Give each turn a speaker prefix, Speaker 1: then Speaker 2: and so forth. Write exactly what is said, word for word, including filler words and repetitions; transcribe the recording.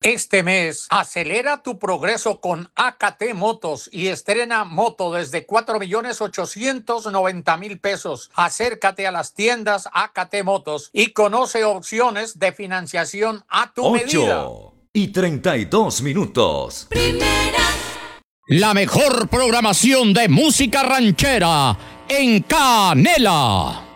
Speaker 1: Este mes, acelera tu progreso con A K T Motos y estrena moto desde cuatro millones ochocientos noventa mil pesos. Acércate a las tiendas A K T Motos y conoce opciones de financiación a tu medida.
Speaker 2: ocho y treinta y dos minutos.
Speaker 3: Primera.
Speaker 4: La mejor programación de música ranchera en Canela.